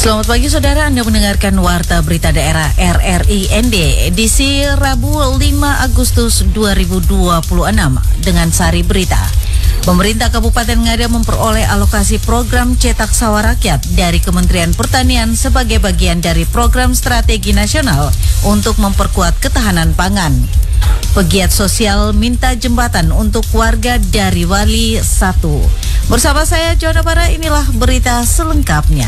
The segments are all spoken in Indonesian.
Selamat pagi saudara, Anda mendengarkan Warta Berita Daerah RRI ND edisi Rabu 5 Agustus 2026 dengan sari berita. Pemerintah Kabupaten Ngada memperoleh alokasi program Cetak Sawah Rakyat dari Kementerian Pertanian sebagai bagian dari program strategi nasional untuk memperkuat ketahanan pangan. Pegiat sosial minta jembatan untuk warga dari Wali 1. Bersama saya Joana Bara, inilah berita selengkapnya.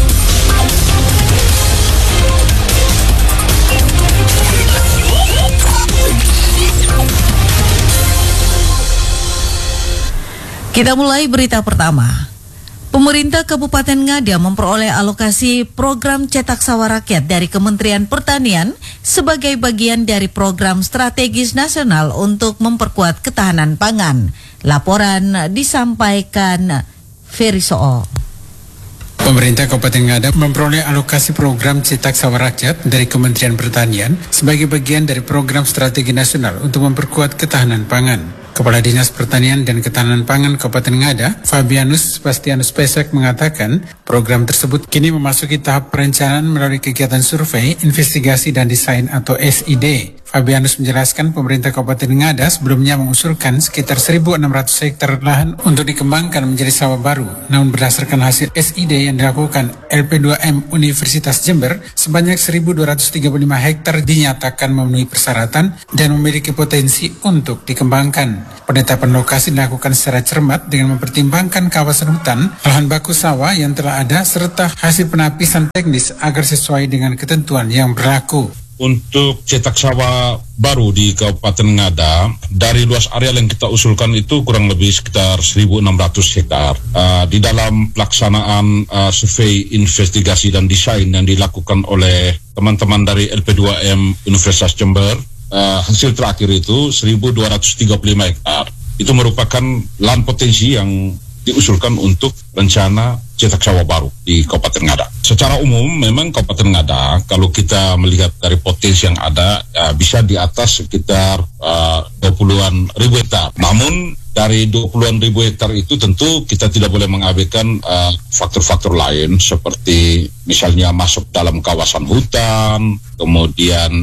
Kita mulai berita pertama. Pemerintah Kabupaten Ngada memperoleh alokasi program Cetak Sawah Rakyat dari Kementerian Pertanian sebagai bagian dari program strategis nasional untuk memperkuat ketahanan pangan. Laporan disampaikan Ferry Sool. Pemerintah Kabupaten Ngada memperoleh alokasi program Cetak Sawah Rakyat dari Kementerian Pertanian sebagai bagian dari program strategi nasional untuk memperkuat ketahanan pangan. Kepala Dinas Pertanian dan Ketahanan Pangan Kabupaten Ngada, Fabianus Sebastianus Pesek mengatakan, program tersebut kini memasuki tahap perencanaan melalui kegiatan survei, investigasi dan desain atau SID. Fabianus menjelaskan pemerintah Kabupaten Ngada sebelumnya mengusulkan sekitar 1.600 hektar lahan untuk dikembangkan menjadi sawah baru. Namun berdasarkan hasil SID yang dilakukan LP2M Universitas Jember, sebanyak 1.235 hektar dinyatakan memenuhi persyaratan dan memiliki potensi untuk dikembangkan. Penetapan lokasi dilakukan secara cermat dengan mempertimbangkan kawasan hutan, lahan baku sawah yang telah ada, serta hasil penapisan teknis agar sesuai dengan ketentuan yang berlaku. Untuk cetak sawah baru di Kabupaten Ngada, dari luas areal yang kita usulkan itu kurang lebih sekitar 1.600 hektar. Di dalam pelaksanaan survei, investigasi dan desain yang dilakukan oleh teman-teman dari LP2M Universitas Jember, hasil terakhir itu 1.235 hektar. Itu merupakan lahan potensi yang diusulkan untuk rencana cetak sawah baru di Kabupaten Ngada. Secara umum memang Kabupaten Ngada kalau kita melihat dari potensi yang ada bisa di atas sekitar 20-an ribu hektar. Namun dari 20-an ribu hektar itu tentu kita tidak boleh mengabaikan faktor-faktor lain seperti misalnya masuk dalam kawasan hutan, kemudian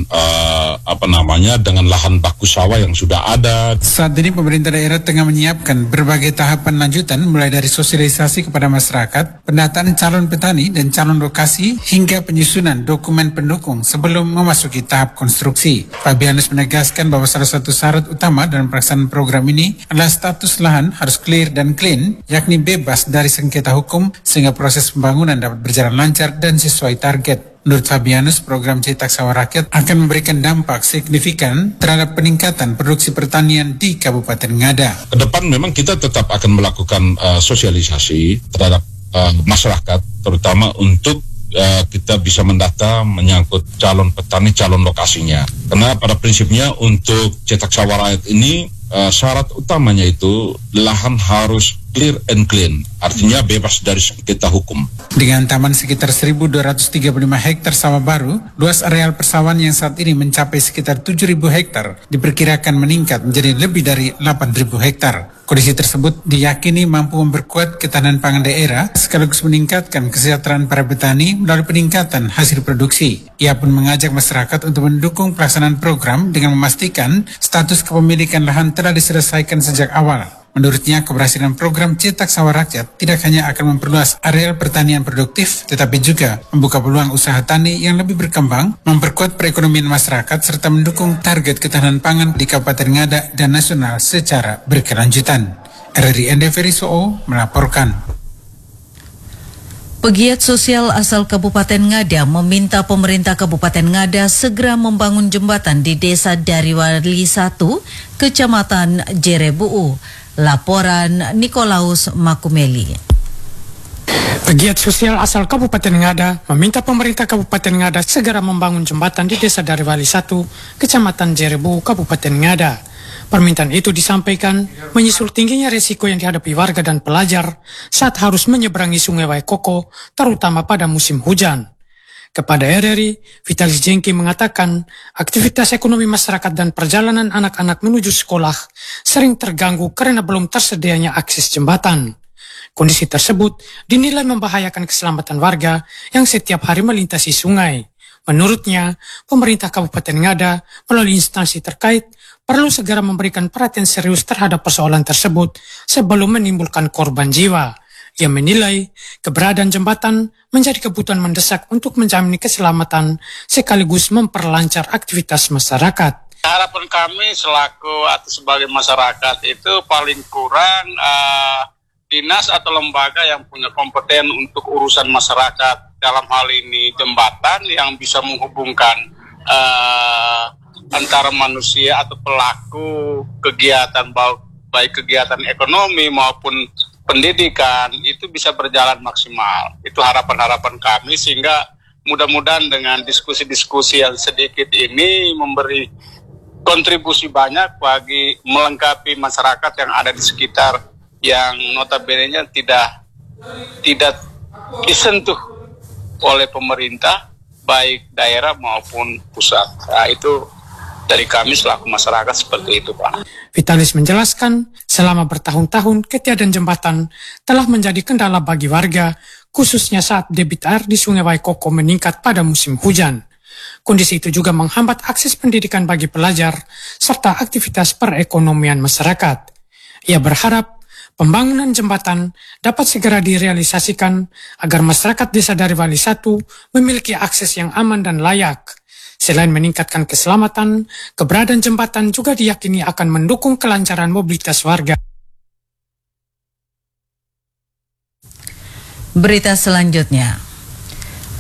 dengan lahan baku sawah yang sudah ada. Saat ini pemerintah daerah tengah menyiapkan berbagai tahapan lanjutan mulai dari sosialisasi kepada masyarakat, pendataan calon petani dan calon lokasi hingga penyusunan dokumen pendukung sebelum memasuki tahap konstruksi. Fabianus menegaskan bahwa salah satu syarat utama dalam pelaksanaan program ini adalah status lahan harus clear dan clean, yakni bebas dari sengketa hukum sehingga proses pembangunan dapat berjalan lancar dan sesuai target. Menurut Fabianus, program Cetak Sawah Rakyat akan memberikan dampak signifikan terhadap peningkatan produksi pertanian di Kabupaten Ngada. Kedepan memang kita tetap akan melakukan sosialisasi terhadap masyarakat, terutama untuk kita bisa mendata menyangkut calon petani, calon lokasinya. Karena pada prinsipnya untuk Cetak Sawah Rakyat ini syarat utamanya itu lahan harus clear and clean, artinya bebas dari sengketa hukum. Dengan taman sekitar 1.235 hektar sawah baru, luas areal persawahan yang saat ini mencapai sekitar 7.000 hektar diperkirakan meningkat menjadi lebih dari 8.000 hektar. Kondisi tersebut diyakini mampu memperkuat ketahanan pangan daerah sekaligus meningkatkan kesejahteraan para petani melalui peningkatan hasil produksi. Ia pun mengajak masyarakat untuk mendukung pelaksanaan program dengan memastikan status kepemilikan lahan telah diselesaikan sejak awal. Menurutnya, keberhasilan program Cetak Sawah Rakyat tidak hanya akan memperluas areal pertanian produktif, tetapi juga membuka peluang usaha tani yang lebih berkembang, memperkuat perekonomian masyarakat, serta mendukung target ketahanan pangan di Kabupaten Ngada dan nasional secara berkelanjutan. RRI ND Ferry Sool melaporkan. Pegiat sosial asal Kabupaten Ngada meminta pemerintah Kabupaten Ngada segera membangun jembatan di Desa Dariwali 1, Kecamatan Jerebuu. Laporan Nikolaus Makumeli. Pegiat sosial asal Kabupaten Ngada meminta pemerintah Kabupaten Ngada segera membangun jembatan di Desa Dariwali 1, Kecamatan Jerebuu, Kabupaten Ngada. Permintaan itu disampaikan menyusul tingginya resiko yang dihadapi warga dan pelajar saat harus menyeberangi Sungai Waikoko, terutama pada musim hujan. Kepada RRI, Vitalis Jengki mengatakan aktivitas ekonomi masyarakat dan perjalanan anak-anak menuju sekolah sering terganggu karena belum tersedianya akses jembatan. Kondisi tersebut dinilai membahayakan keselamatan warga yang setiap hari melintasi sungai. Menurutnya, pemerintah Kabupaten Ngada melalui instansi terkait perlu segera memberikan perhatian serius terhadap persoalan tersebut sebelum menimbulkan korban jiwa. Ia menilai keberadaan jembatan menjadi kebutuhan mendesak untuk menjamin keselamatan sekaligus memperlancar aktivitas masyarakat. Harapan kami selaku atau sebagai masyarakat itu paling kurang dinas atau lembaga yang punya kompeten untuk urusan masyarakat, dalam hal ini jembatan yang bisa menghubungkan antara manusia atau pelaku kegiatan, baik kegiatan ekonomi maupun pendidikan, itu bisa berjalan maksimal. Itu harapan-harapan kami, sehingga mudah-mudahan dengan diskusi-diskusi yang sedikit ini memberi kontribusi banyak bagi melengkapi masyarakat yang ada di sekitar yang notabene-nya tidak disentuh oleh pemerintah baik daerah maupun pusat. Nah, itu dari kami selaku masyarakat seperti itu, Pak. Vitalis menjelaskan, selama bertahun-tahun ketiadaan jembatan telah menjadi kendala bagi warga, khususnya saat debit air di Sungai Waikoko meningkat pada musim hujan. Kondisi itu juga menghambat akses pendidikan bagi pelajar serta aktivitas perekonomian masyarakat. Ia berharap pembangunan jembatan dapat segera direalisasikan agar masyarakat Desa Dariwali 1 memiliki akses yang aman dan layak. Selain meningkatkan keselamatan, keberadaan jembatan juga diyakini akan mendukung kelancaran mobilitas warga. Berita selanjutnya.